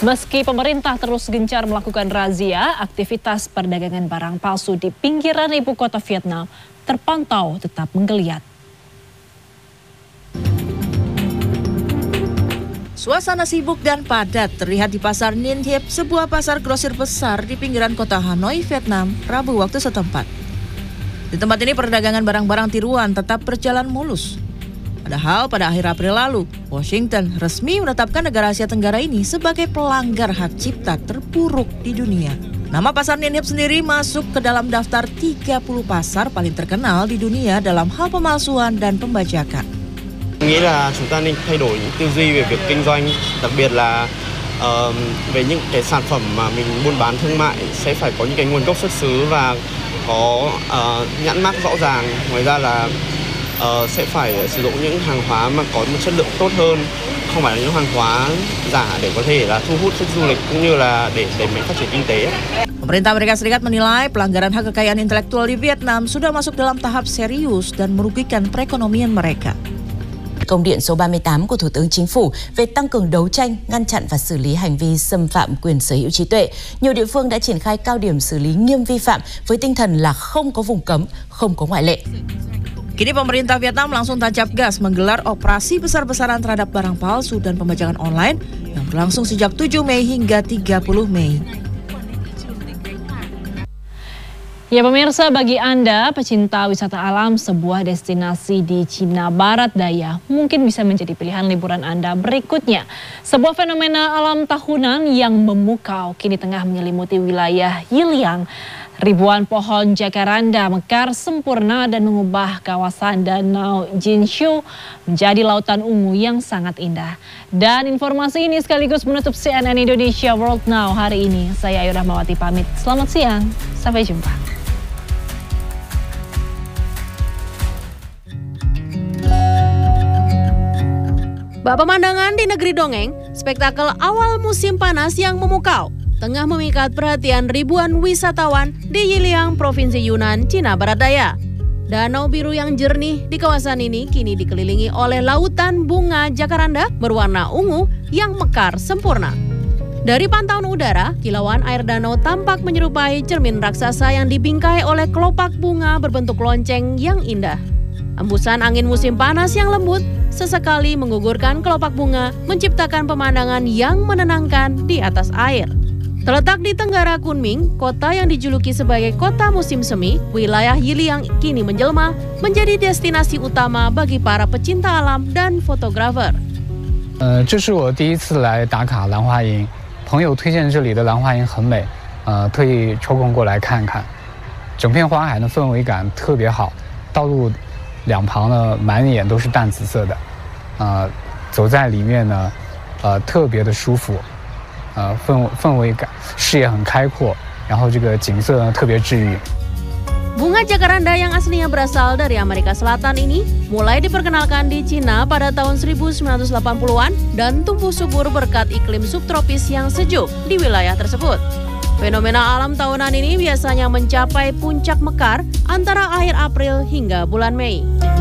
Meski pemerintah terus gencar melakukan razia, aktivitas perdagangan barang palsu di pinggiran ibu kota Vietnam terpantau tetap menggeliat. Suasana sibuk dan padat terlihat di Pasar Ninh Hiep, sebuah pasar grosir besar di pinggiran kota Hanoi, Vietnam, Rabu waktu setempat. Di tempat ini perdagangan barang-barang tiruan tetap berjalan mulus. Padahal pada akhir April lalu, Washington resmi menetapkan negara Asia Tenggara ini sebagai pelanggar hak cipta terburuk di dunia. Nama Pasar Ninh Hiep sendiri masuk ke dalam daftar 30 pasar paling terkenal di dunia dalam hal pemalsuan dan pembajakan. Nghĩ là chúng ta nên thay đổi tư duy về việc kinh doanh, đặc biệt là về những cái sản phẩm mà mình buôn bán thương mại sẽ phải có những cái nguồn gốc xuất xứ và có nhãn mác rõ ràng. Ngoài ra là sẽ phải sử dụng những hàng hóa mà có một chất lượng tốt hơn, không phải là những hàng hóa giả để có thể là thu hút khách du lịch cũng như là để đẩy mạnh phát triển kinh tế. Pemerintah Amerika Serikat menilai pelanggaran hak kekayaan intelektual di Vietnam sudah masuk dalam tahap serius dan merugikan perekonomian mereka. Công điện số 38 của Thủ tướng Chính phủ về tăng cường đấu tranh, ngăn chặn và xử lý hành vi xâm phạm quyền sở hữu trí tuệ. Nhiều địa phương đã triển khai cao điểm xử lý nghiêm vi phạm với tinh thần là không có vùng cấm, không có ngoại lệ. Kini pemerintah Vietnam langsung tancap gas menggelar operasi besar-besaran terhadap barang palsu dan pembajakan online yang berlangsung sejak 7 Mei hingga 30 Mei. Ya pemirsa, bagi Anda pecinta wisata alam, sebuah destinasi di Cina Barat Daya mungkin bisa menjadi pilihan liburan Anda berikutnya. Sebuah fenomena alam tahunan yang memukau kini tengah menyelimuti wilayah Yiliang. Ribuan pohon jacaranda mekar sempurna dan mengubah kawasan Danau Jinshu menjadi lautan ungu yang sangat indah. Dan informasi ini sekaligus menutup CNN Indonesia World Now hari ini. Saya Ayu Rahmawati pamit. Selamat siang, sampai jumpa. Bak pemandangan di negeri dongeng, spektakel awal musim panas yang memukau tengah memikat perhatian ribuan wisatawan di Yiliang, Provinsi Yunnan, Cina Barat Daya. Danau biru yang jernih di kawasan ini kini dikelilingi oleh lautan bunga jacaranda berwarna ungu yang mekar sempurna. Dari pantauan udara, kilauan air danau tampak menyerupai cermin raksasa yang dibingkai oleh kelopak bunga berbentuk lonceng yang indah. Embusan angin musim panas yang lembut sesekali menggugurkan kelopak bunga, menciptakan pemandangan yang menenangkan di atas air. Terletak di Tenggara Kunming, kota yang dijuluki sebagai kota musim semi, wilayah Yiliang kini menjelma menjadi destinasi utama bagi para pecinta alam dan fotografer. 这是我第一次来打卡兰花楹，朋友推荐这里的兰花楹很美，特意抽空过来看看。整片花海的氛围感特别好，道路两旁呢满眼都是淡紫色的，走在里面呢，特别的舒服，氛围感，视野很开阔，然后这个景色呢特别治愈。 Bunga jacaranda yang aslinya berasal dari Amerika Selatan ini mulai diperkenalkan di Cina pada tahun 1980-an dan tumbuh subur berkat iklim subtropis yang sejuk di wilayah tersebut. Fenomena alam tahunan ini biasanya mencapai puncak mekar antara akhir April hingga bulan Mei.